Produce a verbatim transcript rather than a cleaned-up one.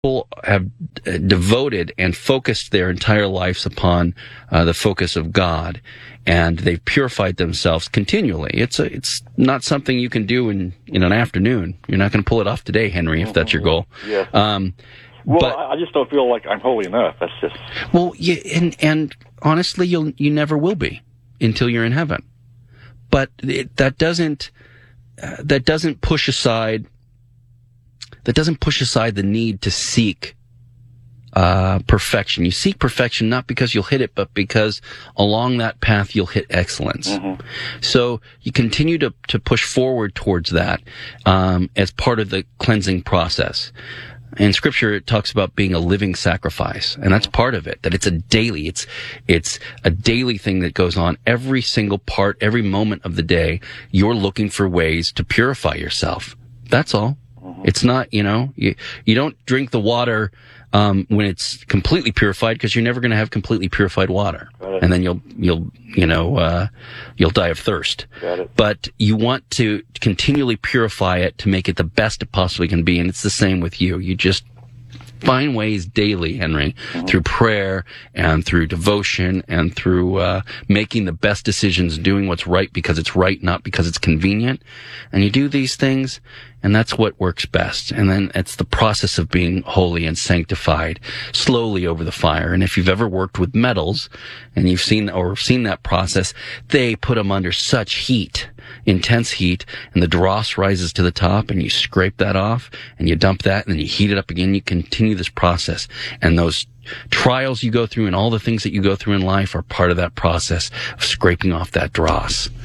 people have uh, devoted and focused their entire lives upon uh, the focus of God, and they've purified themselves continually. It's a, it's not something you can do in, in an afternoon. You're not going to pull it off today, Henry, if that's your goal. Yeah. Um, well, but, I just don't feel like I'm holy enough. That's just... Well, yeah, and, and honestly, you'll, you never will be until you're in heaven. But it, that doesn't, uh, that doesn't push aside That doesn't push aside the need to seek uh perfection. You seek perfection not because you'll hit it, but because along that path you'll hit excellence. Mm-hmm. So you continue to to push forward towards that um as part of the cleansing process. In Scripture, it talks about being a living sacrifice, and that's part of it. That it's a daily, it's it's a daily thing that goes on every single part, every moment of the day. You're looking for ways to purify yourself. That's all. It's not, you know, you, you don't drink the water um when it's completely purified, because you're never going to have completely purified water. And then you'll, you'll, you know, uh you'll die of thirst. Got it. But you want to continually purify it to make it the best it possibly can be. And it's the same with you. You just find ways daily, Henry, mm-hmm. through prayer and through devotion and through uh making the best decisions, doing what's right because it's right, not because it's convenient. And you do these things, and that's what works best. And then it's the process of being holy and sanctified slowly over the fire. And if you've ever worked with metals and you've seen or seen that process, they put them under such heat, intense heat, and the dross rises to the top, and you scrape that off and you dump that, and then you heat it up again. You continue this process, and those trials you go through and all the things that you go through in life are part of that process of scraping off that dross.